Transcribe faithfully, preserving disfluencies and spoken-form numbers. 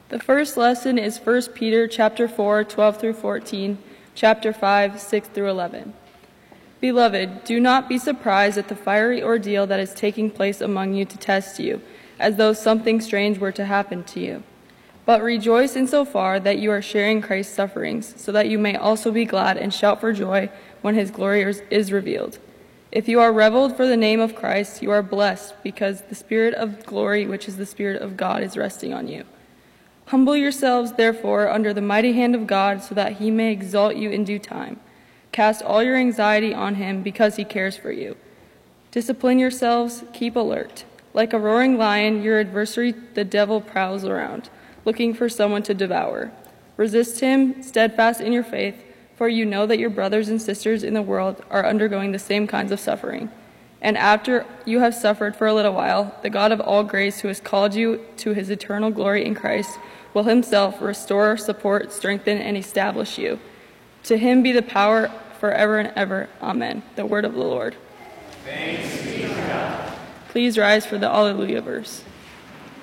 The first lesson is First Peter chapter four, twelve through fourteen, chapter five, six through eleven. Beloved, do not be surprised at the fiery ordeal that is taking place among you to test you, as though something strange were to happen to you. But rejoice insofar that you are sharing Christ's sufferings, so that you may also be glad and shout for joy when his glory is revealed. If you are reviled for the name of Christ, you are blessed, because the Spirit of glory, which is the Spirit of God, is resting on you. Humble yourselves, therefore, under the mighty hand of God, so that he may exalt you in due time. Cast all your anxiety on him, because he cares for you. Discipline yourselves, keep alert. Like a roaring lion, your adversary, the devil, prowls around, looking for someone to devour. Resist him, steadfast in your faith, for you know that your brothers and sisters in the world are undergoing the same kinds of suffering. And after you have suffered for a little while, the God of all grace, who has called you to his eternal glory in Christ, will himself restore, support, strengthen, and establish you. To him be the power forever and ever. Amen. The word of the Lord. Thanks be to God. Please rise for the Alleluia verse.